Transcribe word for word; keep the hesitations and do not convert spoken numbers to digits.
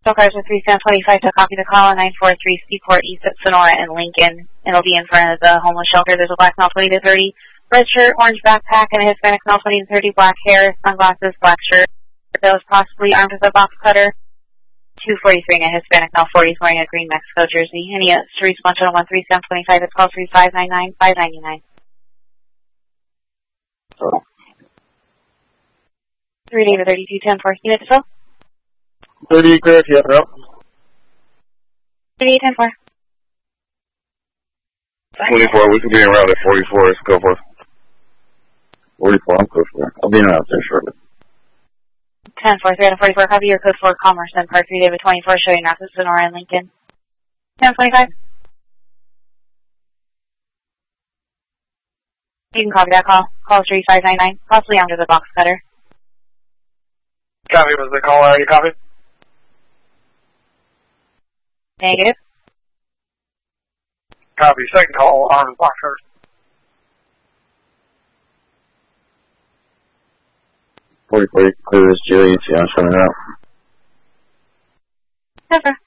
cars with three seven twenty-five to copy the call on nine four three Seaport East at Sonora and Lincoln. It'll be in front of the homeless shelter. There's a black male twenty to thirty, red shirt, orange backpack, and a Hispanic male twenty to thirty, black hair, sunglasses, black shirt. That was possibly armed with a box cutter. two forty-three and a Hispanic male forty is wearing a green Mexico jersey. Any uh, to response on one three seven twenty-five, it's call three five nine nine five nine nine. Oh. three David thirty-two ten four, unit to fill. thirty, clear, yeah, no. thirty-eight ten four. twenty-four, we could be around at forty-four, let's go for forty-four, I'm good for it. I'll be around there shortly. ten four, three forty-four, copy your code for Commerce and Park three David twenty-four, showing north of Sonora and Lincoln. ten twenty-five. You can copy that call. Call three five nine nine, possibly under the box cutter. Copy, was the call already copied? Negative. Copy, second call on the box cutter. forty-four, clear this G A T, I'm shutting it out. Never.